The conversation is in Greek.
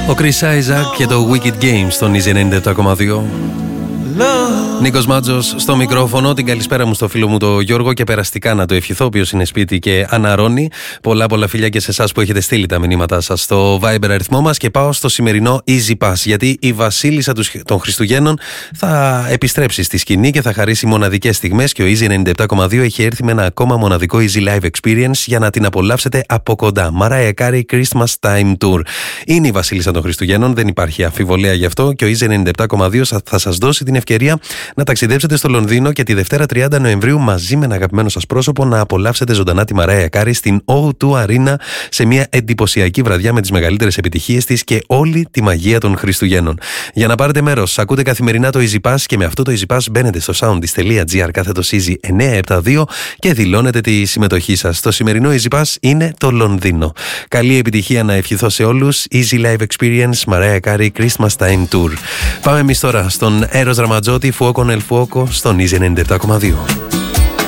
Ο Chris Isaac και το Wicked Games στον Easy 97,2. Νίκος Μάτζος στο μικρόφωνο. Την καλησπέρα μου στο φίλο μου το Γιώργο και περαστικά να το ευχηθώ, ο οποίος είναι σπίτι και αναρώνει. Πολλά φιλιά και σε εσάς που έχετε στείλει τα μηνύματά σας στο Viber αριθμό μας. Και πάω στο σημερινό Easy Pass, γιατί η βασίλισσα των Χριστουγέννων θα επιστρέψει στη σκηνή και θα χαρίσει μοναδικές στιγμές. Και ο Easy 97,2 έχει έρθει με ένα ακόμα μοναδικό Easy Live Experience για να την απολαύσετε από κοντά. Mariah Carey Christmas Time Tour. Είναι η βασίλισσα των Χριστουγέννων, δεν υπάρχει αμφιβολία γι' αυτό. Και ο Easy 97,2 θα σας δώσει την ευκαιρία να ταξιδέψετε στο Λονδίνο και τη Δευτέρα 30 Νοεμβρίου μαζί με ένα αγαπημένο σας πρόσωπο να απολαύσετε ζωντανά τη Mariah Carey στην O2 Arena σε μια εντυπωσιακή βραδιά με τις μεγαλύτερες επιτυχίες της και όλη τη μαγεία των Χριστουγέννων. Για να πάρετε μέρος, ακούτε καθημερινά το Easy Pass και με αυτό το Easy Pass μπαίνετε στο soundis.gr/Easy 972 και δηλώνετε τη συμμετοχή σας. Το σημερινό Easy Pass είναι το Λονδίνο. Καλή επιτυχία να ευχηθώ σε όλους. Easy Live Experience Mariah Carey Christmas Time Tour. Πάμε εμείς τώρα στον Έρος Ραματζότη, Fuoco nel Fuoco, στον Easy 97,2.